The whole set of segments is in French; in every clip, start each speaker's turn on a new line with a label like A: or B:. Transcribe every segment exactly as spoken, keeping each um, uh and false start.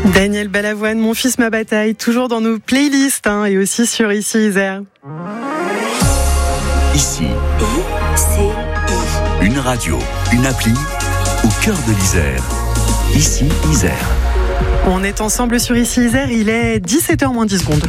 A: Daniel Balavoine, Mon fils, ma bataille, toujours dans nos playlists hein, et aussi sur Ici Isère.
B: Ici, I C I. Une radio, une appli au cœur de l'Isère. Ici Isère.
A: On est ensemble sur Ici Isère, il est dix-sept heures moins dix secondes.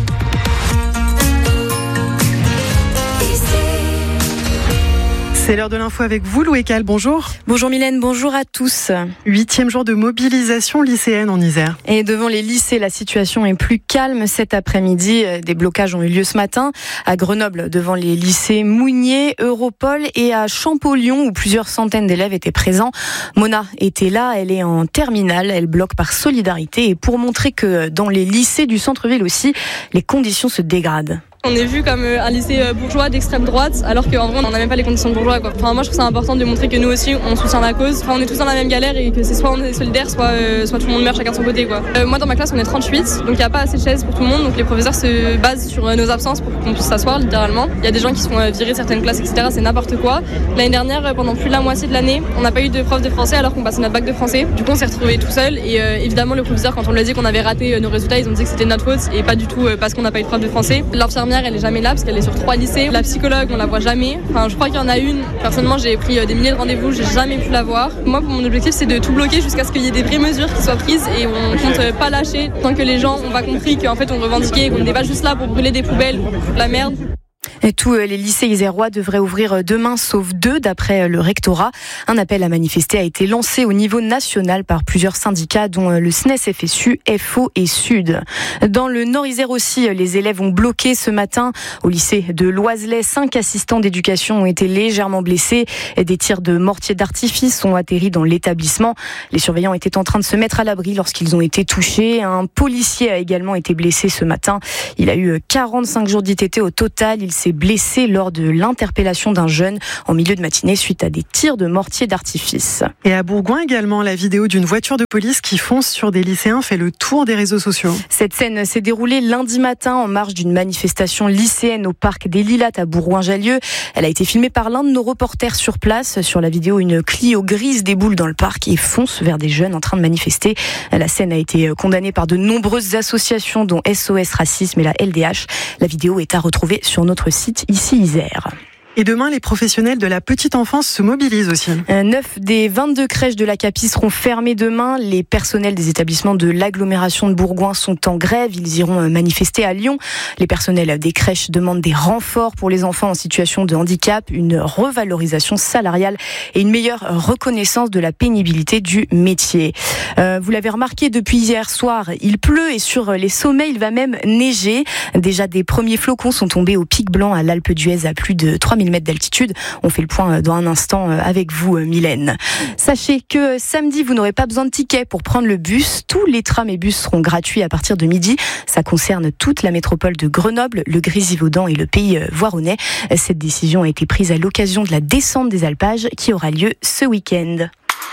A: C'est l'heure de l'info avec vous, Loué Cal, bonjour.
C: Bonjour Mylène, bonjour à tous.
A: Huitième jour de mobilisation lycéenne en Isère.
C: Et devant les lycées, la situation est plus calme cet après-midi. Des blocages ont eu lieu ce matin à Grenoble, devant les lycées Mounier, Europol et à Champollion, où plusieurs centaines d'élèves étaient présents. Mona était là, elle est en terminale, elle bloque par solidarité et pour montrer que dans les lycées du centre-ville aussi, les conditions se dégradent.
D: On est vu comme un lycée bourgeois d'extrême droite, alors qu'en vrai on n'a même pas les conditions de bourgeois quoi. Enfin, moi je trouve ça important de montrer que nous aussi on soutient la cause. Enfin, on est tous dans la même galère et que c'est soit on est solidaire, soit, euh, soit tout le monde meurt chacun de son côté quoi. Euh, moi dans ma classe on est trente-huit, donc il n'y a pas assez de chaises pour tout le monde, donc les professeurs se basent sur nos absences pour qu'on puisse s'asseoir littéralement. Il y a des gens qui se font virer de certaines classes, et cetera. C'est n'importe quoi. L'année dernière, pendant plus de la moitié de l'année, on n'a pas eu de prof de français alors qu'on passait notre bac de français. Du coup on s'est retrouvés tout seul et euh, évidemment le professeur quand on lui a dit qu'on avait raté nos résultats, ils ont dit que c'était notre faute et pas du tout parce qu'on n'a pas eu de prof de français. L'infirmière elle est jamais là parce qu'elle est sur trois lycées. La psychologue, on la voit jamais. Enfin, je crois qu'il y en a une. Personnellement, j'ai pris des milliers de rendez-vous, j'ai jamais pu la voir. Moi, mon objectif, c'est de tout bloquer jusqu'à ce qu'il y ait des vraies mesures qui soient prises et on compte pas lâcher tant que les gens ont pas compris qu'en fait, on revendiquait, qu'on n'était pas juste là pour brûler des poubelles, pour foutre la merde.
C: Et tous les lycées isérois devraient ouvrir demain, sauf deux, d'après le rectorat. Un appel à manifester a été lancé au niveau national par plusieurs syndicats, dont le S N E S F S U, F O et Sud. Dans le Nord-Isère aussi, les élèves ont bloqué ce matin. Au lycée de Loiselet, cinq assistants d'éducation ont été légèrement blessés. Des tirs de mortier d'artifice ont atterri dans l'établissement. Les surveillants étaient en train de se mettre à l'abri lorsqu'ils ont été touchés. Un policier a également été blessé ce matin. Il a eu quarante-cinq jours d'I T T au total. Il s'est blessé lors de l'interpellation d'un jeune en milieu de matinée suite à des tirs de mortier d'artifice.
A: Et à Bourgoin également, la vidéo d'une voiture de police qui fonce sur des lycéens fait le tour des réseaux sociaux.
C: Cette scène s'est déroulée lundi matin en marge d'une manifestation lycéenne au parc des Lilas à Bourgoin-Jallieu. Elle a été filmée par l'un de nos reporters sur place. Sur la vidéo, une Clio grise déboule dans le parc et fonce vers des jeunes en train de manifester. La scène a été condamnée par de nombreuses associations dont S O S Racisme et la L D H. La vidéo est à retrouver sur notre site Ici Isère.
A: Et demain, les professionnels de la petite enfance se mobilisent aussi.
C: neuf des vingt-deux crèches de l'A C A P I seront fermées demain. Les personnels des établissements de l'agglomération de Bourgoin sont en grève. Ils iront manifester à Lyon. Les personnels des crèches demandent des renforts pour les enfants en situation de handicap, une revalorisation salariale et une meilleure reconnaissance de la pénibilité du métier. Euh, vous l'avez remarqué, depuis hier soir, il pleut et sur les sommets, il va même neiger. Déjà, des premiers flocons sont tombés au Pic Blanc à l'Alpe d'Huez à plus de trois mille mètres d'altitude. On fait le point dans un instant avec vous, Mylène. Sachez que samedi, vous n'aurez pas besoin de ticket pour prendre le bus. Tous les trams et bus seront gratuits à partir de midi. Ça concerne toute la métropole de Grenoble, le Grésivaudan et le pays voironnais. Cette décision a été prise à l'occasion de la descente des alpages qui aura lieu ce week-end.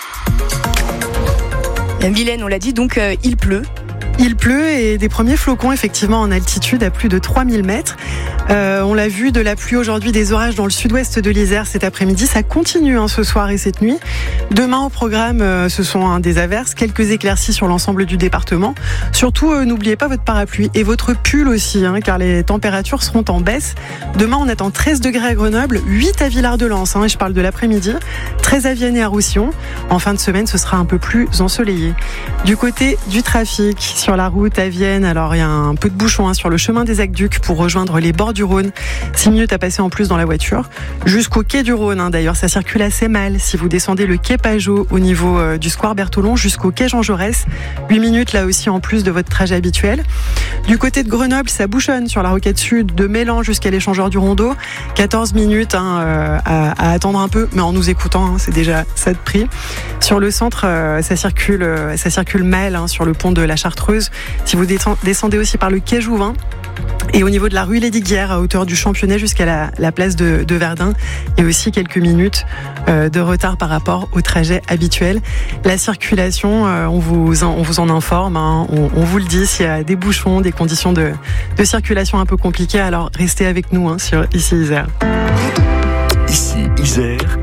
C: Mylène, on l'a dit, donc euh, il pleut.
A: Il pleut et des premiers flocons effectivement en altitude à plus de trois mille mètres. Euh, on l'a vu, de la pluie aujourd'hui, des orages dans le sud-ouest de l'Isère cet après-midi. Ça continue hein, ce soir et cette nuit. Demain au programme, euh, ce sont hein, des averses, quelques éclaircies sur l'ensemble du département. Surtout, euh, n'oubliez pas votre parapluie et votre pull aussi, hein, car les températures seront en baisse. Demain, on attend treize degrés à Grenoble, huit à Villard-de-Lans, hein, et je parle de l'après-midi, treize à Vienne et à Roussillon. En fin de semaine, ce sera un peu plus ensoleillé. Du côté du trafic, sur la route à Vienne, alors il y a un peu de bouchon hein, sur le chemin des Aqueducs pour rejoindre les bords du Rhône. six minutes à passer en plus dans la voiture. Jusqu'au quai du Rhône, hein, d'ailleurs, ça circule assez mal. Si vous descendez le quai Pajot au niveau euh, du square Bertholon jusqu'au quai Jean Jaurès, huit minutes là aussi en plus de votre trajet habituel. Du côté de Grenoble, ça bouchonne sur la roquette sud de Mélan jusqu'à l'échangeur du Rondeau. quatorze minutes hein, euh, à, à attendre un peu, mais en nous écoutant, hein, c'est déjà ça de prix. Sur le centre, euh, ça circule, euh, ça circule mal hein, sur le pont de la Chartreuse. Si vous descendez aussi par le quai Jouvin, et au niveau de la rue Lesdiguières, à hauteur du Championnet jusqu'à la, la place de, de Verdun, il y a aussi quelques minutes euh, de retard par rapport au trajet habituel. La circulation, euh, on, vous en, on vous en informe, hein, on, on vous le dit, s'il y a des bouchons, des conditions de, de circulation un peu compliquées, alors restez avec nous hein, sur Ici Isère.
B: Ici Isère.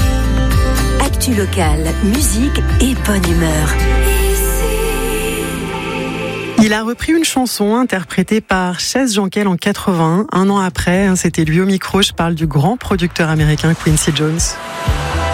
E: Actu locale, musique et bonne humeur.
A: Il a repris une chanson interprétée par Chess Jankel en quatre-vingt-un, un an après. C'était lui au micro. Je parle du grand producteur américain Quincy Jones.